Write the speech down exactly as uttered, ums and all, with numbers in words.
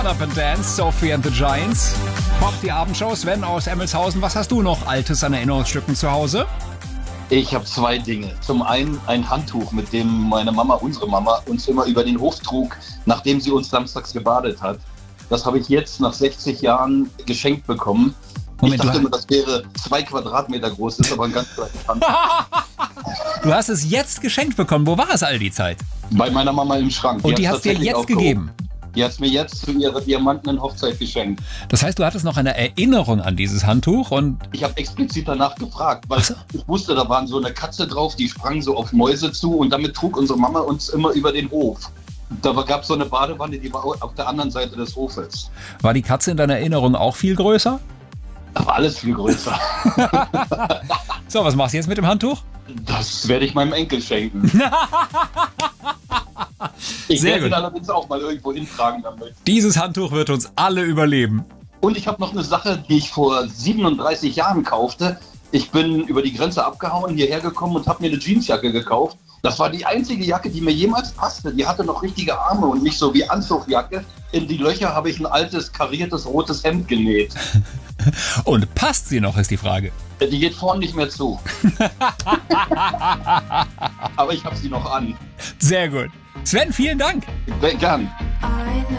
Up and Dance, Sophie and the Giants. Pop, die Abendshow. Sven aus Emmelshausen, was hast du noch Altes an Erinnerungsstücken zu Hause? Ich habe zwei Dinge. Zum einen ein Handtuch, mit dem meine Mama, unsere Mama, uns immer über den Hof trug, nachdem sie uns samstags gebadet hat. Das habe ich jetzt nach sechzig Jahren geschenkt bekommen. Moment, ich dachte du, immer, das wäre zwei Quadratmeter groß, das ist aber ein ganz kleines Handtuch. Du hast es jetzt geschenkt bekommen. Wo war es all die Zeit? Bei meiner Mama im Schrank. Und die, die hast du dir jetzt gegeben? Die hat es mir jetzt zu ihrer Diamanten-Hochzeit geschenkt. Das heißt, du hattest noch eine Erinnerung an dieses Handtuch und... Ich habe explizit danach gefragt, weil so. Ich wusste, da waren so eine Katze drauf, die sprang so auf Mäuse zu und damit trug unsere Mama uns immer über den Hof. Da gab es so eine Badewanne, die war auf der anderen Seite des Hofes. War die Katze in deiner Erinnerung auch viel größer? Da war alles viel größer. So, was machst du jetzt mit dem Handtuch? Das werde ich meinem Enkel schenken. Ich Sehr werde gut. ihn allerdings auch mal irgendwo hintragen damit. Dieses Handtuch wird uns alle überleben. Und ich habe noch eine Sache, die ich vor siebenunddreißig Jahren kaufte. Ich bin über die Grenze abgehauen, hierher gekommen und habe mir eine Jeansjacke gekauft. Das war die einzige Jacke, die mir jemals passte. Die hatte noch richtige Arme und nicht so wie Anzugjacke. In die Löcher habe ich ein altes, kariertes, rotes Hemd genäht. Und passt sie noch, ist die Frage. Die geht vorne nicht mehr zu. Aber ich habe sie noch an. Sehr gut. Sven, vielen Dank. Gern.